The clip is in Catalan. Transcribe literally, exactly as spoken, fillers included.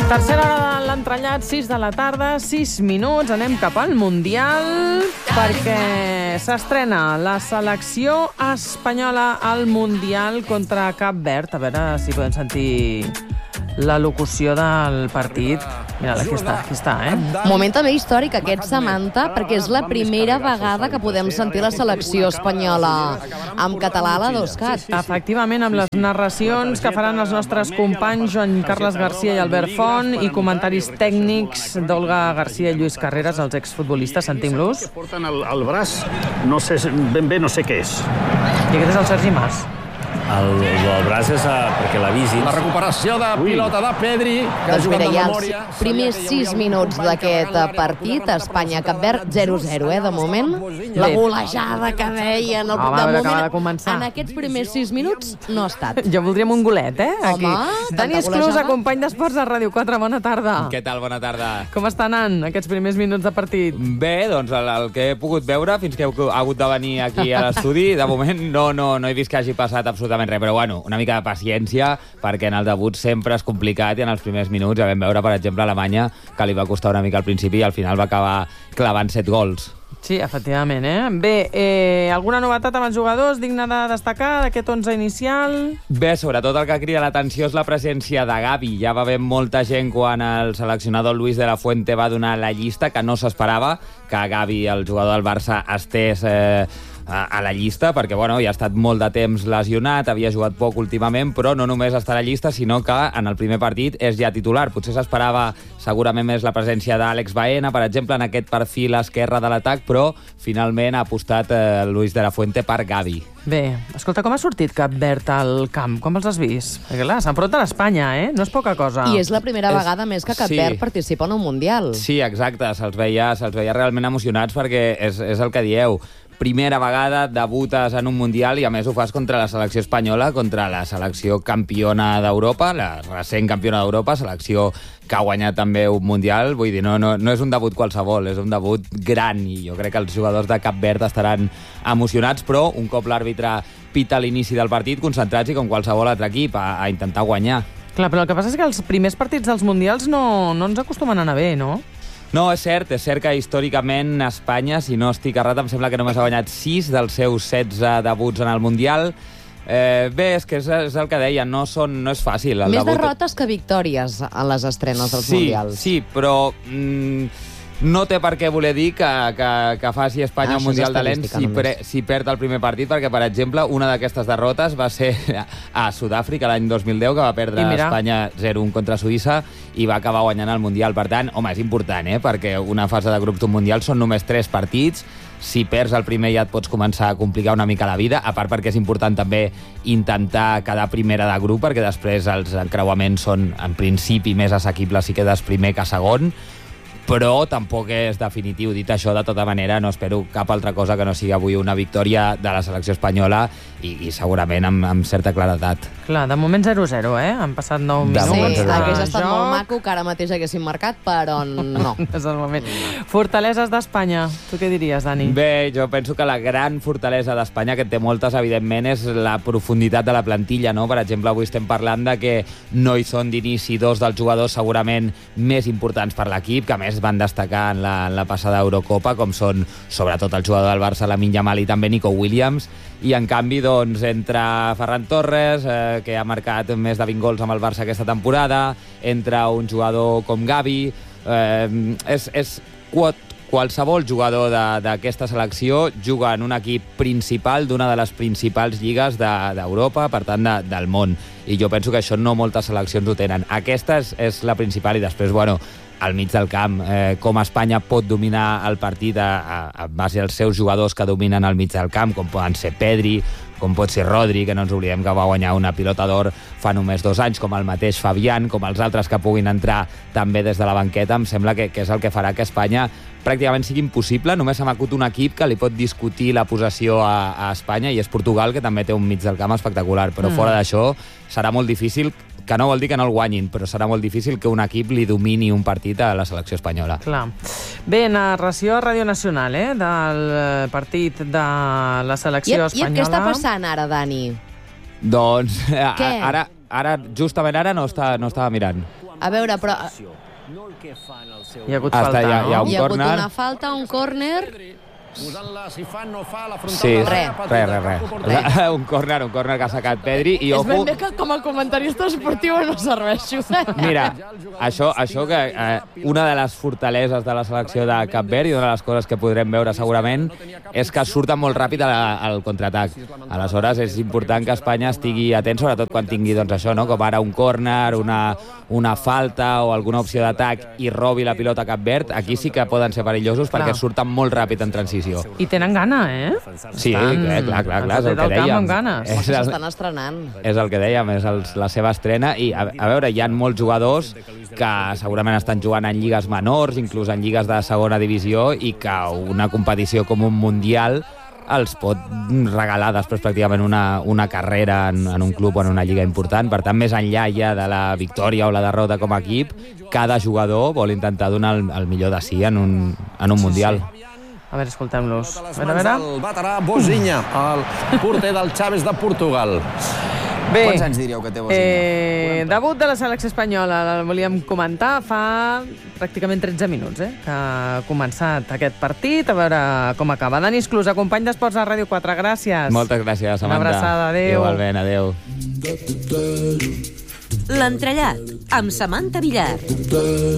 Tercera hora de l'entrellat, sis de la tarda, sis minuts. Anem cap al Mundial perquè s'estrena la selecció espanyola al Mundial contra Cap Verd. A veure si podem sentir la locució del partit. Mira, aquí està, aquí està, eh? Moment també històric aquest, Samantha, perquè és la primera vegada que podem sentir la selecció espanyola en català a la dos-cat. Efectivament, amb les narracions que faran els nostres companys Joan Carles Garcia i Albert Font i comentaris tècnics d'Olga Garcia i Lluís Carreras, els exfutbolistes. Sentim-los. Porten el, el braç, no sé, ben bé no sé què és. I aquest és el Sergi Mas. El, el braç és a, perquè la visis. La recuperació de pilota de Pedri, que ha Doncs jugat mira, de hi ha memòria. els primers sis minuts d'aquest partit, Espanya-Cap Verd, zero zero, eh, de moment. La golejada que deien, el, Home, de acaba moment, de començar. en aquests primers sis minuts no ha estat. Jo voldríem un golet, eh? Aquí. Home, Dani tanta Esclusa, golejada. company d'Esports de Ràdio quatre, bona tarda. Què tal? Bona tarda. Com està anant aquests primers minuts de partit? Bé, doncs el, el que he pogut veure fins que he hagut de venir aquí a l'estudi, de moment no, no, no he vist que hagi passat absolutament res, però bueno, una mica de paciència, perquè en el debut sempre és complicat i en els primers minuts ja vam veure, per exemple, a Alemanya, que li va costar una mica al principi i al final va acabar clavant set gols. Sí, efectivament, eh? Bé, eh, alguna novetat amb els jugadors digna de destacar d'aquest onze inicial? Bé, sobretot el que crida l'atenció és la presència de Gavi. Ja va haver molta gent quan el seleccionador Luis de la Fuente va donar la llista, que no s'esperava que Gavi, el jugador del Barça, estés eh, a, a la llista, perquè bueno, ja ha estat molt de temps lesionat, havia jugat poc últimament, però no només està a la llista, sinó que en el primer partit és ja titular. Potser s'esperava segurament més la presència d'Àlex Baena, per exemple, en aquest perfil esquerre de l'atac, però finalment ha apostat eh, Luis de la Fuente per Gavi. Bé, escolta, com ha sortit Cap Verd al camp? Com els has vist? Perquè clar, s'enfronten a Espanya, eh? No és poca cosa. I és la primera És- vegada més que Cap sí. Verd participa en un Mundial. Sí, exacte, se'ls veia, se'ls veia realment emocionats perquè és, és el que dieu. Primera vegada debutes en un Mundial i a més ho fas contra la selecció espanyola, contra la selecció campiona d'Europa, la recent campiona d'Europa, selecció que ha guanyat també un Mundial. Vull dir, no, no, no és un debut qualsevol, és un debut gran i jo crec que els jugadors de Cap Verd estaran emocionats, però un cop l'àrbitre pita a l'inici del partit, concentrats i com qualsevol altre equip a, a intentar guanyar. Clar, però el que passa és que els primers partits dels Mundials no, no ens acostumen a anar bé, no? No, és cert, és cert que històricament Espanya, si no estic errat, em sembla que només ha guanyat sis dels seus setze debuts en el Mundial. Eh, bé, és que és, és el que deia, no, són, no és fàcil. El Més debut... derrotes que victòries en les estrenes dels sí, Mundials. Sí, però mm, no té per què voler dir que, que, que faci Espanya Ah, un això és Mundial de lents estadística si, només. pre, si perd el primer partit, perquè, per exemple, una d'aquestes derrotes va ser a Sud-àfrica l'any dos mil deu, que va perdre I mira. Espanya zero un contra Suïssa i va acabar guanyant el Mundial. Per tant, home, és important, eh? Perquè una fase de grup d'un Mundial són només tres partits. Si perds el primer ja et pots començar a complicar una mica la vida, a part perquè és important també intentar quedar primera de grup, perquè després els encreuaments són, en principi, més assequibles si quedes primer que segon, però tampoc és definitiu. Dit això, de tota manera, no espero cap altra cosa que no sigui avui una victòria de la selecció espanyola i, i segurament amb, amb certa claredat. Clar, de moment zero zero, eh? Han passat nou De minuts. moment Sí, zero zero. hagués estat Joc. molt maco que ara mateix haguessin marcat, però no. És el moment. Fortaleses d'Espanya. Tu què diries, Dani? Bé, jo penso que la gran fortalesa d'Espanya, que en té moltes, evidentment, és la profunditat de la plantilla, no? Per exemple, avui estem parlant de que no hi són d'inici dos dels jugadors segurament més importants per l'equip, que a més van destacar en la, en la passada Eurocopa, com són sobretot el jugador del Barça, Lamine Yamal, i també Nico Williams, i en canvi, doncs, entre Ferran Torres, eh, que ha marcat més de vint gols amb el Barça aquesta temporada, entre un jugador com Gavi, eh, és, és quot, qualsevol jugador d'aquesta selecció juga en un equip principal d'una de les principals lligues d'Europa, de, per tant, de, del món. I jo penso que això no moltes seleccions ho tenen. Aquesta és, és la principal, i després, bueno, al mig del camp, eh, com Espanya pot dominar el partit a, a, a base als seus jugadors que dominen al mig del camp, com poden ser Pedri, com pot ser Rodri, que no ens oblidem que va guanyar una pilota d'or fa només dos anys, com el mateix Fabián, com els altres que puguin entrar també des de la banqueta. Em sembla que, que és el que farà que Espanya pràcticament sigui impossible. Només s'ha acut un equip que li pot discutir la possessió a, a Espanya, i és Portugal, que també té un mig del camp espectacular, però mm. fora d'això serà molt difícil, que no vol dir que no el guanyin, però serà molt difícil que un equip li domini un partit a la selecció espanyola. Clar. Bé, narració a Ràdio Nacional, eh, del partit de la selecció I, espanyola. I què està passant ara, Dani? Doncs a, Què? ara, ara, justament ara no, està, no estava mirant. A veure, però... Hi ha hagut Hasta falta, hi ha- no? hi ha un Hi ha hagut córner. una falta, un córner... Posant-la, si fa, no fa, la frontal Sí, de res, l'àrea res, petita. res. Un córner, un córner que ha sacat Pedri i És ben ojo... bé que com a comentarista esportiu no serveixo. Mira, això, això que eh, una de les fortaleses de la selecció de Cap Verd i una de les coses que podrem veure segurament és que surten molt ràpid a la, al contraatac. Aleshores, és important que Espanya estigui atent, sobretot quan tingui doncs, això, no? Com ara un córner, una, una falta o alguna opció d'atac i robi la pilota a Cap Verd. Aquí sí que poden ser perillosos perquè Clar. surten molt ràpid en transició. I tenen gana, eh? Sí, Estan clar, clar, clar, clar, és al el que del camp dèiem. amb ganes. És el, S'estan estrenant. és el que dèiem, és el, la seva estrena. I, a, a veure, hi ha molts jugadors que segurament estan jugant en lligues menors, inclús en lligues de segona divisió, i que una competició com un Mundial els pot regalar després pràcticament una, una carrera en, en un club o en una lliga important. Per tant, més enllà ja de la victòria o la derrota com a equip, cada jugador vol intentar donar el, el millor de si en un, en un Mundial. A veure, escoltem-los. A Les veure, a mans veure. del veterà Bozinha, el porter del Chaves de Portugal. Bé, Quants anys diríeu que té Bozinha? eh, debut de la selecció espanyola, el volíem comentar fa pràcticament tretze minuts, eh, que ha començat aquest partit, a veure com acaba. Dani Esclusa, company d'Esports a Ràdio quatre, gràcies. Moltes gràcies, Samantha. Una abraçada, adéu. Igualment, adéu. L'entrellat, amb Samantha Villar.